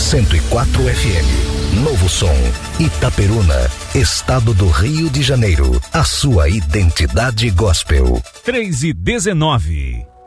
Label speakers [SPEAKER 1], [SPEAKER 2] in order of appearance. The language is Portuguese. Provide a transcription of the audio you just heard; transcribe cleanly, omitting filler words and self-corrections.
[SPEAKER 1] 104 FM. Novo Som. Itaperuna, Estado do Rio de Janeiro. A sua identidade gospel.
[SPEAKER 2] 3:19.